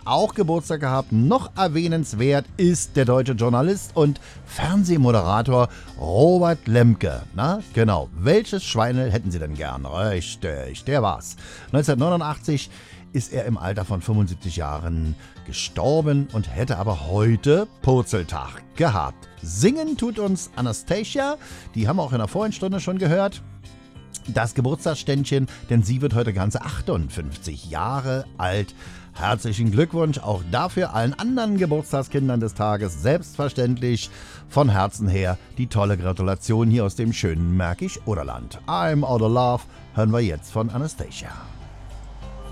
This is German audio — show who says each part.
Speaker 1: auch Geburtstag gehabt. Noch erwähnenswert ist der deutsche Journalist und Fernsehmoderator Robert Lemke. Na, genau. Welches Schweinel hätten Sie denn gern? Richtig, der war's. 1989 ist er im Alter von 75 Jahren gestorben und hätte aber heute Purzeltag gehabt. Singen tut uns Anastasia, die haben wir auch in der vorigen Stunde schon gehört. Das Geburtstagsständchen, denn sie wird heute ganze 58 Jahre alt. Herzlichen Glückwunsch auch dafür allen anderen Geburtstagskindern des Tages. Selbstverständlich von Herzen her die tolle Gratulation hier aus dem schönen Märkisch-Oderland. I'm out of love hören wir jetzt von Anastasia.